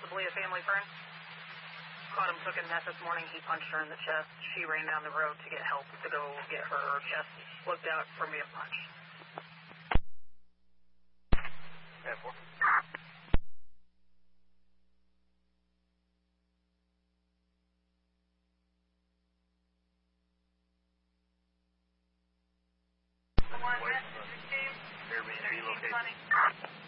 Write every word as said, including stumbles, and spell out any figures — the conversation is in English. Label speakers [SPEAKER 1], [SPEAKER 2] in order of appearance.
[SPEAKER 1] possibly a family friend. Caught him cooking meth this morning. He punched her in the chest. She ran down the road to get help to go get her chest looked out from being punched.
[SPEAKER 2] Yeah, four.
[SPEAKER 1] One, Airbnb location.